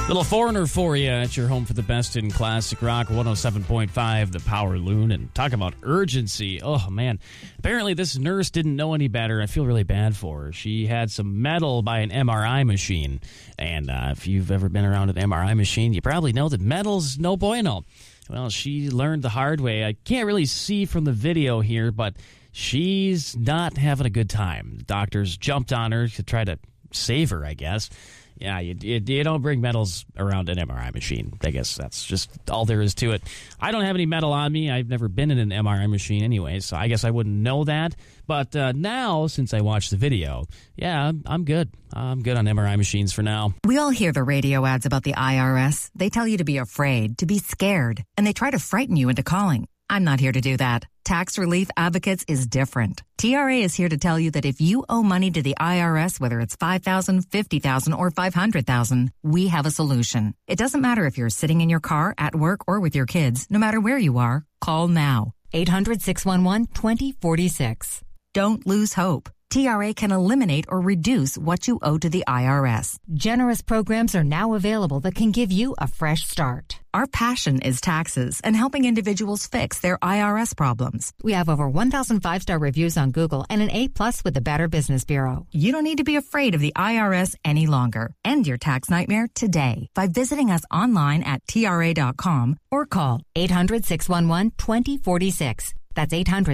Little Foreigner for you at your home for the best in classic rock, 107.5, The Power Loon. And talk about urgency. Oh, man. Apparently, this nurse didn't know any better. I feel really bad for her. She had some metal by an MRI machine. And if you've ever been around an MRI machine, you probably know that metal's no bueno. Well, she learned the hard way. I can't really see from the video here, but she's not having a good time. The doctors jumped on her to try to save her, I guess. Yeah, you don't bring metals around an MRI machine. I guess that's just all there is to it. I don't have any metal on me. I've never been in an MRI machine anyway, so I guess I wouldn't know that. But now, since I watched the video, yeah, I'm good. I'm good on MRI machines for now. We all hear the radio ads about the IRS. They tell you to be afraid, to be scared, and they try to frighten you into calling. I'm not here to do that. Tax Relief Advocates is different. TRA is here to tell you that if you owe money to the IRS, whether it's $5,000, $50,000, or $500,000, we have a solution. It doesn't matter if you're sitting in your car, at work, or with your kids. No matter where you are, call now. 800-611-2046. Don't lose hope. TRA can eliminate or reduce what you owe to the IRS. Generous programs are now available that can give you a fresh start. Our passion is taxes and helping individuals fix their IRS problems. We have over 1,000 5-star reviews on Google and an A+ with the Better Business Bureau. You don't need to be afraid of the IRS any longer. End your tax nightmare today by visiting us online at TRA.com or call 800-611-2046. That's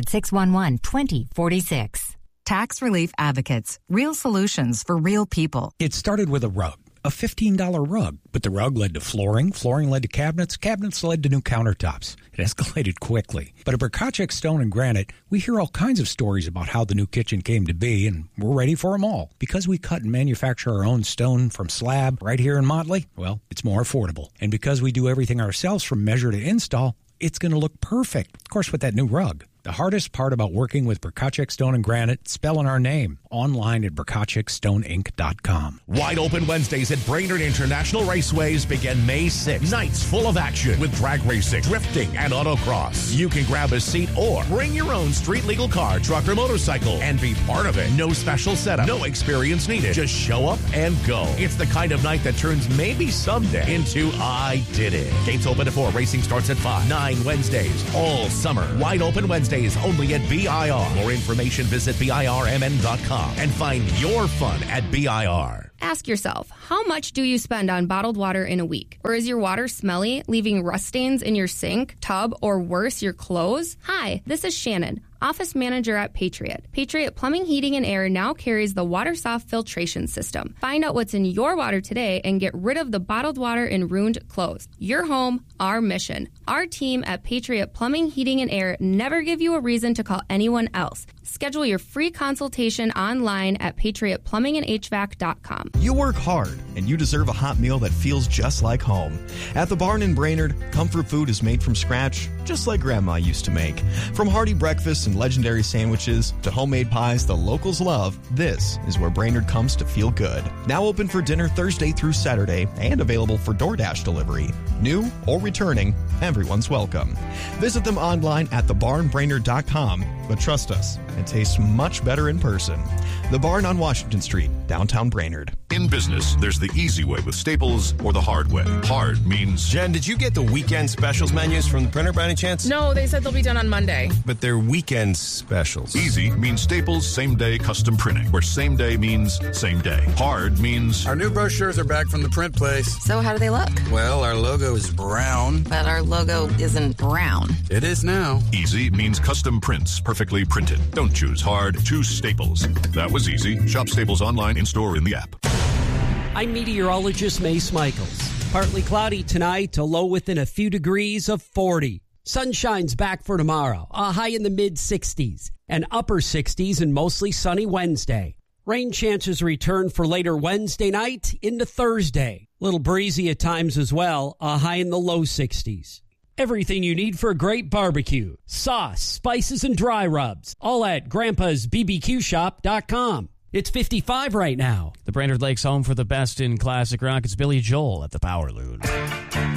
800-611-2046. Tax Relief Advocates. Real solutions for real people. It started with a rug, a $15 rug. But the rug led to flooring, flooring led to cabinets, cabinets led to new countertops. It escalated quickly. But at Berkachik Stone and Granite, we hear all kinds of stories about how the new kitchen came to be, and we're ready for them all. Because we cut and manufacture our own stone from slab right here in Motley, well, it's more affordable. And because we do everything ourselves from measure to install, it's going to look perfect. Of course, with that new rug. The hardest part about working with Berkachik Stone and Granite, spelling our name. Online at BerkachikStoneInc.com. Wide Open Wednesdays at Brainerd International Raceways begin May 6th. Nights full of action with drag racing, drifting, and autocross. You can grab a seat or bring your own street legal car, truck, or motorcycle and be part of it. No special setup, no experience needed. Just show up and go. It's the kind of night that turns maybe someday into I did it. Gates open at 4. Racing starts at 5. 9 Wednesdays all summer. Wide Open Wednesdays only at BIR. More information, visit BIRMN.com and find your fun at BIR. Ask yourself, how much do you spend on bottled water in a week? Or is your water smelly, leaving rust stains in your sink, tub, or worse, your clothes? Hi, this is Shannon, office manager at Patriot. Patriot Plumbing, Heating, and Air now carries the WaterSoft filtration system. Find out what's in your water today and get rid of the bottled water and ruined clothes. Your home, our mission. Our team at Patriot Plumbing, Heating, and Air never give you a reason to call anyone else. Schedule your free consultation online at patriotplumbingandhvac.com. You work hard, and you deserve a hot meal that feels just like home. At the Barn in Brainerd, comfort food is made from scratch, just like Grandma used to make. From hearty breakfasts and legendary sandwiches to homemade pies the locals love, this is where Brainerd comes to feel good. Now open for dinner Thursday through Saturday and available for DoorDash delivery. New or returning, everyone's welcome. Visit them online at thebarnbrainerd.com, but trust us, it tastes much better in person. The Barn on Washington Street, downtown Brainerd. In business, there's the easy way with Staples or the hard way. Hard means... Jen, did you get the weekend specials menus from the printer by any chance? No, they said they'll be done on Monday. But they're weekend specials. Easy means Staples same-day custom printing, where same day means same day. Hard means... Our new brochures are back from the print place. So how do they look? Well, our logo is brown. But our logo isn't brown. It is now. Easy means custom prints, perfectly printed. Don't choose hard, choose Staples. That was easy. Shop Staples online, in-store, in the app. I'm meteorologist Mace Michaels. Partly cloudy tonight, a low within a few degrees of 40. Sunshine's back for tomorrow, a high in the mid-60s, and upper 60s and mostly sunny Wednesday. Rain chances return for later Wednesday night into Thursday. Little breezy at times as well, a high in the low 60s. Everything you need for a great barbecue. Sauce, spices, and dry rubs. All at Grandpa'sBBQShop.com. It's 55 right now. The Brainerd Lakes home for the best in classic rock. It's Billy Joel at the Power Loon.